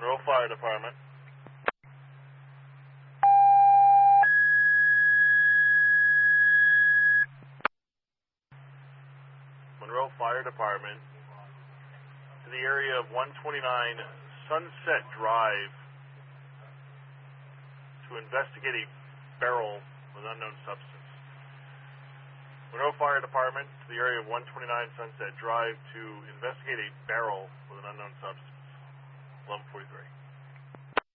Monroe Fire Department. Monroe Fire Department to the area of 129 Sunset Drive to investigate a barrel with unknown substance. Monroe Fire Department to the area of 129 Sunset Drive to investigate a barrel with an unknown substance. 11:43.